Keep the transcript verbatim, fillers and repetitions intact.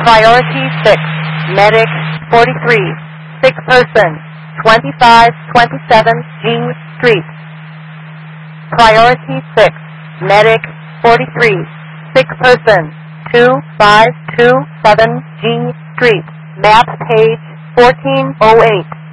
Priority six, Medic forty-three, sick person, twenty-five twenty-seven G Street. Priority six, Medic forty-three, sick person, two five two seven G Street. Map page fourteen oh eight.